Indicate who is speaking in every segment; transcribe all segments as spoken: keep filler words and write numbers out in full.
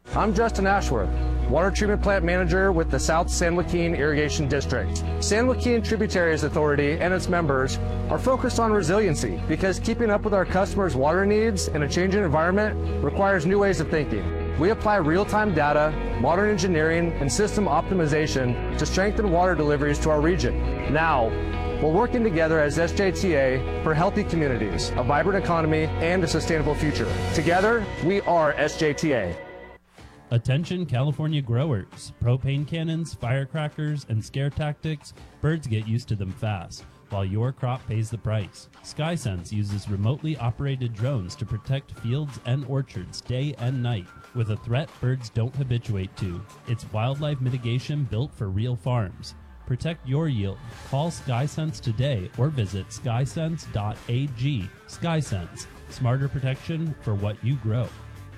Speaker 1: I'm Justin Ashworth, Water Treatment Plant Manager with the South San Joaquin Irrigation District. San Joaquin Tributaries Authority and its members are focused on resiliency because keeping up with our customers' water needs in a changing environment requires new ways of thinking. We apply real-time data, modern engineering, and system optimization to strengthen water deliveries to our region. Now, we're working together as S J T A for healthy communities, a vibrant economy, and a sustainable future. Together, we are S J T A.
Speaker 2: Attention California growers. Propane cannons, firecrackers, and scare tactics, birds get used to them fast, while your crop pays the price. SkySense uses remotely operated drones to protect fields and orchards day and night with a threat birds don't habituate to. It's wildlife mitigation built for real farms. Protect your yield. Call SkySense today or visit skysense dot a g. SkySense, smarter protection for what you grow.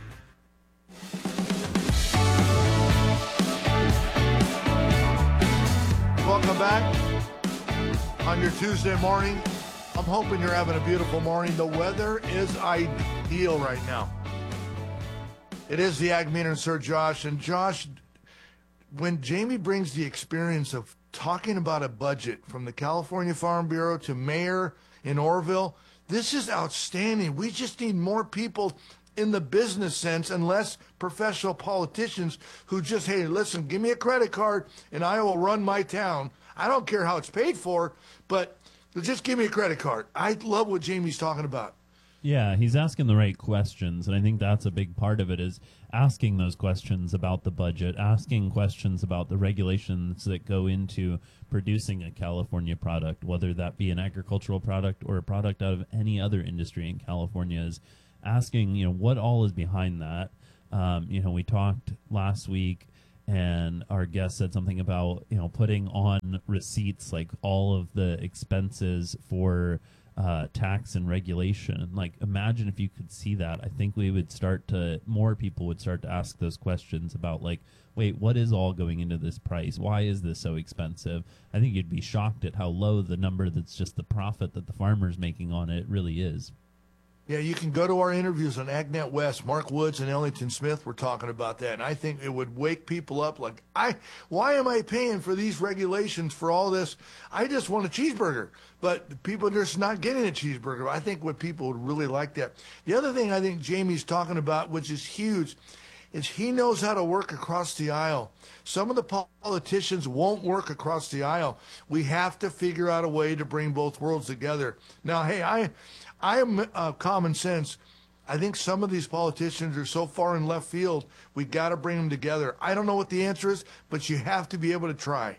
Speaker 3: Welcome back on your Tuesday morning. I'm hoping you're having a beautiful morning. The weather is ideal right now. It is the Ag Meter and Sir Josh. And Josh, when Jamie brings the experience of talking about a budget from the California Farm Bureau to mayor in Orville, this is outstanding. We just need more people in the business sense and less professional politicians who just, hey, listen, give me a credit card and I will run my town. I don't care how it's paid for, but just give me a credit card. I love what Jamie's talking about.
Speaker 2: Yeah, he's asking the right questions, and I think that's a big part of it is asking those questions about the budget, asking questions about the regulations that go into producing a California product, whether that be an agricultural product or a product out of any other industry in California, is asking, you know, what all is behind that. Um, you know, we talked last week and our guest said something about, you know, putting on receipts, like all of the expenses for uh, tax and regulation. Like, imagine if you could see that. I think we would start to, more people would start to ask those questions about, like, wait, what is all going into this price? Why is this so expensive? I think you'd be shocked at how low the number that's just the profit that the farmer's making on it really is.
Speaker 3: Yeah, you can go to our interviews on AgNet West. Mark Woods and Ellington Smith were talking about that, and I think it would wake people up like, I, why am I paying for these regulations for all this? I just want a cheeseburger, but people are just not getting a cheeseburger. I think what people would really like that. The other thing I think Jamie's talking about, which is huge, is he knows how to work across the aisle. Some of the politicians won't work across the aisle. We have to figure out a way to bring both worlds together. Now, hey, I... I am uh, common sense. I think some of these politicians are so far in left field, we got to bring them together. I don't know what the answer is, but you have to be able to try.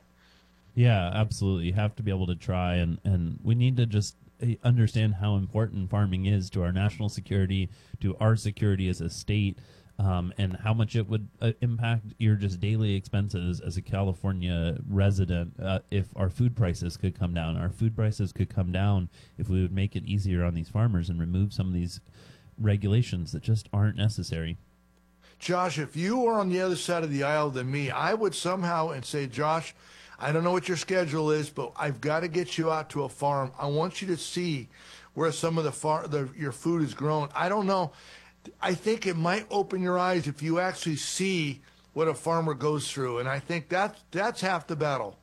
Speaker 2: Yeah, absolutely. You have to be able to try, and, and we need to just understand how important farming is to our national security, to our security as a state, um, and how much it would uh, impact your just daily expenses as a California resident uh, if our food prices could come down. Our food prices could come down if we would make it easier on these farmers and remove some of these regulations that just aren't necessary.
Speaker 3: Josh, if you were on the other side of the aisle than me, I would somehow and say, Josh, I don't know what your schedule is, but I've got to get you out to a farm. I want you to see where some of the, far, the your food is grown. I don't know. I think it might open your eyes if you actually see what a farmer goes through, and I think that's that's half the battle.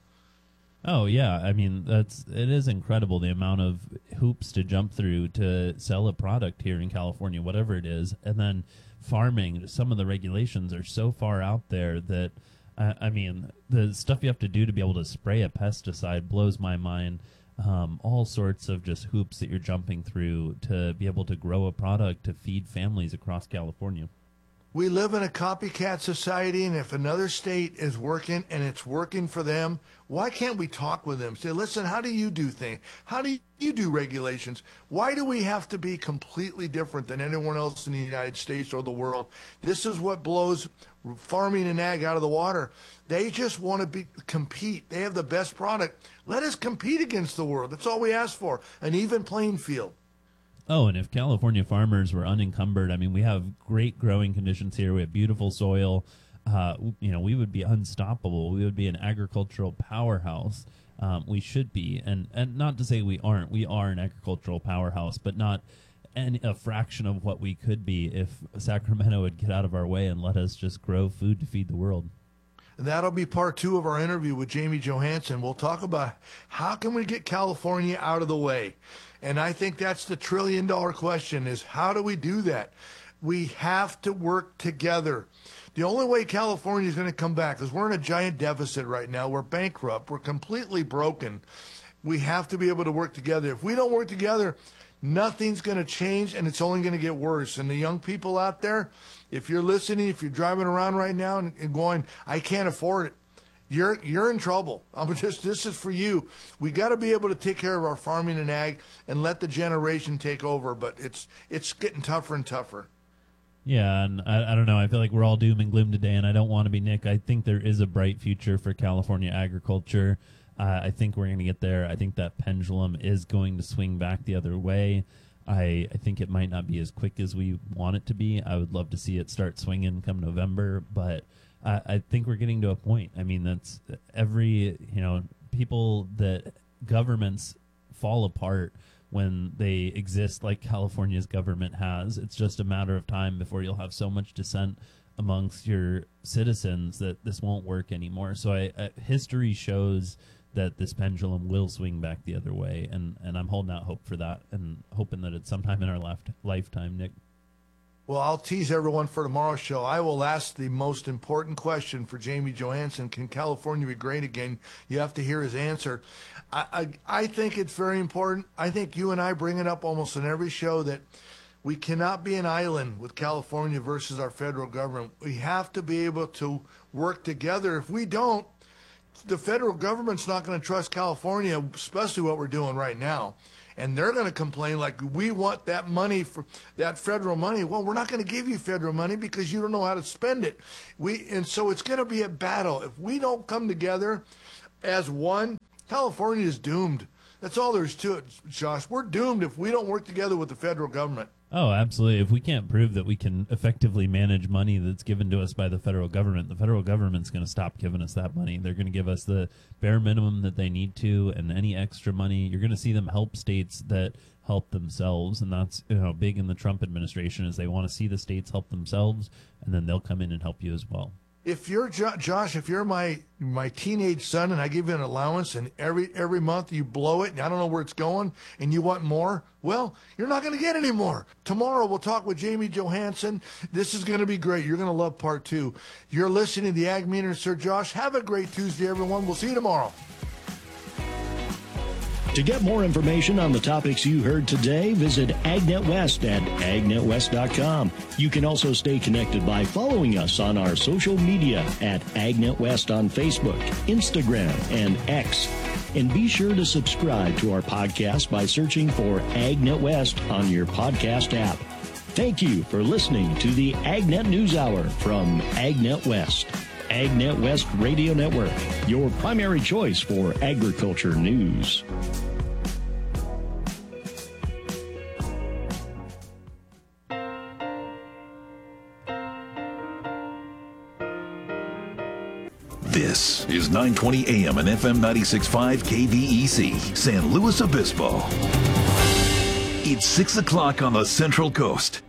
Speaker 2: Oh yeah, I mean that's it is incredible the amount of hoops to jump through to sell a product here in California, whatever it is, and then farming. Some of the regulations are so far out there that uh, I mean the stuff you have to do to be able to spray a pesticide blows my mind. Um, all sorts of just hoops that you're jumping through to be able to grow a product to feed families across California.
Speaker 3: We live in a copycat society, and if another state is working and it's working for them, why can't we talk with them? Say, listen, how do you do things? How do you do regulations? Why do we have to be completely different than anyone else in the United States or the world? This is what blows farming and ag out of the water. They just want to be compete. They have the best product. Let us compete against the world. That's all we ask for, an even playing field.
Speaker 2: Oh, and if California farmers were unencumbered, I mean, we have great growing conditions here. We have beautiful soil. Uh, you know, we would be unstoppable. We would be an agricultural powerhouse. Um, we should be, and and not to say we aren't. We are an agricultural powerhouse, but not any, a fraction of what we could be if Sacramento would get out of our way and let us just grow food to feed the world.
Speaker 3: That'll be part two of our interview with Jamie Johansson. We'll talk about how can we get California out of the way. And I think that's the trillion dollar question, is how do we do that? We have to work together. The only way California is going to come back is we're in a giant deficit right now. We're bankrupt. We're completely broken. We have to be able to work together. If we don't work together, nothing's going to change, and it's only going to get worse. And the young people out there, if you're listening, if you're driving around right now and, and going, I can't afford it, you're you're in trouble. I'm just this is for you. We got to be able to take care of our farming and ag and let the generation take over. But it's it's getting tougher and tougher.
Speaker 2: Yeah, and I, I don't know. I feel like we're all doom and gloom today, and I don't want to be Nick. I think there is a bright future for California agriculture. Uh, I think we're going to get there. I think that pendulum is going to swing back the other way. I, I think it might not be as quick as we want it to be. I would love to see it start swinging come November, but I, I think we're getting to a point. I mean, that's every, you know, people that governments fall apart when they exist like California's government has. It's just a matter of time before you'll have so much dissent amongst your citizens that this won't work anymore. So I, I, history shows that this pendulum will swing back the other way, and, and I'm holding out hope for that and hoping that it's sometime in our left, lifetime, Nick.
Speaker 3: Well, I'll tease everyone for tomorrow's show. I will ask the most important question for Jamie Johansson. Can California be great again? You have to hear his answer. I, I, I think it's very important. I think you and I bring it up almost in every show that we cannot be an island with California versus our federal government. We have to be able to work together. If we don't, the federal government's not going to trust California, especially what we're doing right now. And they're going to complain like, we want that money, for that federal money. Well, we're not going to give you federal money because you don't know how to spend it. We And so it's going to be a battle. If we don't come together as one, California is doomed. That's all there is to it, Josh. We're doomed if we don't work together with the federal government.
Speaker 2: Oh, absolutely. If we can't prove that we can effectively manage money that's given to us by the federal government, the federal government's going to stop giving us that money. They're going to give us the bare minimum that they need to, and any extra money, you're going to see them help states that help themselves, and that's, you know, big in the Trump administration, is they want to see the states help themselves, and then they'll come in and help you as well.
Speaker 3: If you're jo- Josh, if you're my my teenage son and I give you an allowance and every every month you blow it and I don't know where it's going and you want more, well, you're not going to get any more. Tomorrow we'll talk with Jamie Johansson. This is going to be great. You're going to love part two. You're listening to the Ag Meter, Sir Josh. Have a great Tuesday, everyone. We'll see you tomorrow.
Speaker 4: To get more information on the topics you heard today, visit AgNet West at ag net west dot com. You can also stay connected by following us on our social media at AgNet West on Facebook, Instagram, and X. And be sure to subscribe to our podcast by searching for AgNet West on your podcast app. Thank you for listening to the AgNet News Hour from AgNet West. AgNet West Radio Network, your primary choice for agriculture news.
Speaker 5: This is nine twenty A M and F M ninety-six point five K V E C, San Luis Obispo. It's six o'clock on the Central Coast.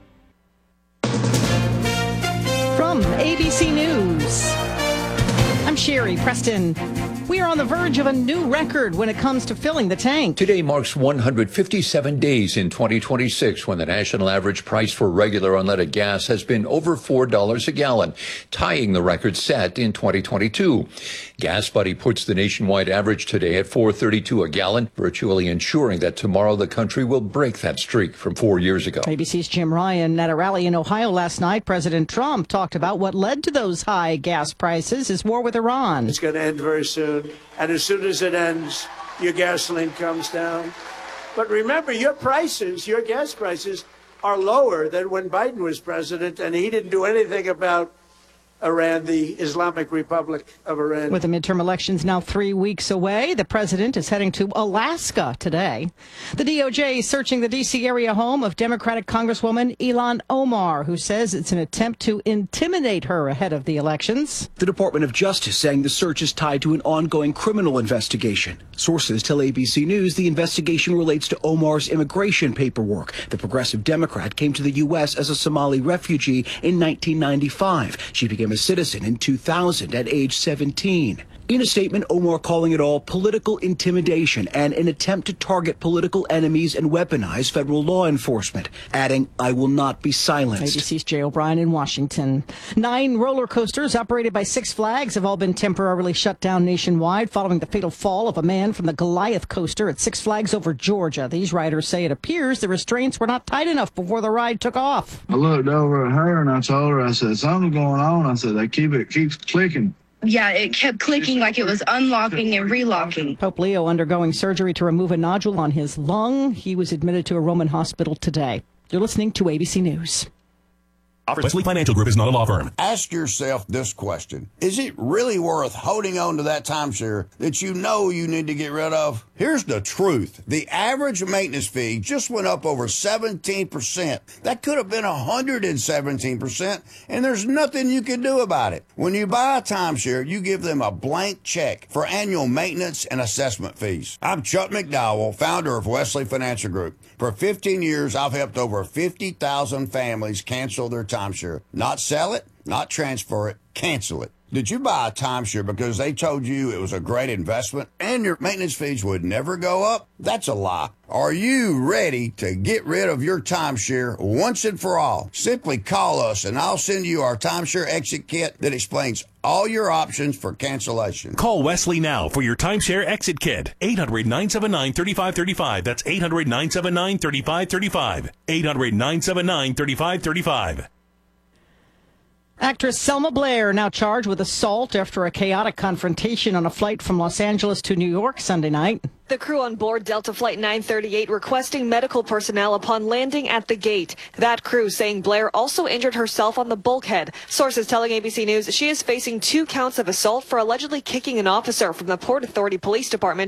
Speaker 6: From A B C News, I'm Sherry Preston. We are on the verge of a new record when it comes to filling the tank.
Speaker 7: Today marks one hundred fifty-seven days in twenty twenty-six when the national average price for regular unleaded gas has been over four dollars a gallon, tying the record set in twenty twenty-two. GasBuddy puts the nationwide average today at four dollars and thirty-two cents a gallon, virtually ensuring that tomorrow the country will break that streak from four years ago.
Speaker 6: A B C's Jim Ryan. At a rally in Ohio last night, President Trump talked about what led to those high gas prices, his war with Iran.
Speaker 8: It's going to end very soon. And as soon as it ends, your gasoline comes down. But remember, your prices, your gas prices, are lower than when Biden was president, and he didn't do anything about Iran, the Islamic Republic of Iran.
Speaker 6: With the midterm elections now three weeks away, the president is heading to Alaska today. The D O J is searching the D C area home of Democratic Congresswoman Ilhan Omar, who says it's an attempt to intimidate her ahead of the elections.
Speaker 9: The Department of Justice saying the search is tied to an ongoing criminal investigation. Sources tell A B C News the investigation relates to Omar's immigration paperwork. The progressive Democrat came to the U S as a Somali refugee in nineteen ninety-five. She became a citizen in two thousand at age seventeen. In a statement, Omar calling it all political intimidation and an attempt to target political enemies and weaponize federal law enforcement, adding, "I will not be silenced."
Speaker 6: A B C's Jay O'Brien in Washington. Nine roller coasters operated by Six Flags have all been temporarily shut down nationwide following the fatal fall of a man from the Goliath coaster at Six Flags over Georgia. These riders say it appears the restraints were not tight enough before the ride took off.
Speaker 10: I looked over at her and I told her, I said, "Something's going on." I said, "They keep it keeps clicking."
Speaker 11: Yeah, it kept clicking like it was unlocking and relocking.
Speaker 6: Pope Leo undergoing surgery to remove a nodule on his lung. He was admitted to a Roman hospital today. You're listening to A B C News.
Speaker 12: Wesley Financial Group is not a law firm.
Speaker 13: Ask yourself this question. Is it really worth holding on to that timeshare that you know you need to get rid of? Here's the truth. The average maintenance fee just went up over seventeen percent. That could have been one hundred seventeen percent, and there's nothing you can do about it. When you buy a timeshare, you give them a blank check for annual maintenance and assessment fees. I'm Chuck McDowell, founder of Wesley Financial Group. For fifteen years, I've helped over fifty thousand families cancel their timeshare. Not sell it, not transfer it, cancel it. Did you buy a timeshare because they told you it was a great investment and your maintenance fees would never go up? That's a lie. Are you ready to get rid of your timeshare once and for all? Simply call us and I'll send you our timeshare exit kit that explains all your options for cancellation.
Speaker 12: Call Wesley now for your timeshare exit kit. eight hundred, nine seven nine, three five three five. That's eight hundred, nine seven nine, three five three five. eight hundred, nine seven nine, three five three five.
Speaker 6: Actress Selma Blair now charged with assault after a chaotic confrontation on a flight from Los Angeles to New York Sunday night.
Speaker 14: The crew on board Delta Flight nine thirty-eight requesting medical personnel upon landing at the gate. That crew saying Blair also injured herself on the bulkhead. Sources telling A B C News she is facing two counts of assault for allegedly kicking an officer from the Port Authority Police Department